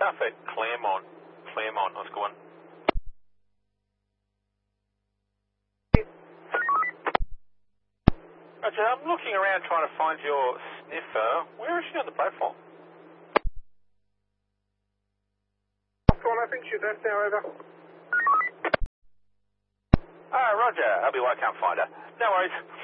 stuff at Claremont. Claremont, what's going on? Roger, I'm looking around trying to find your sniffer. Where is she on the platform? I think she's left now, over. Oh, Roger. I'll be like, I can't find her. No worries.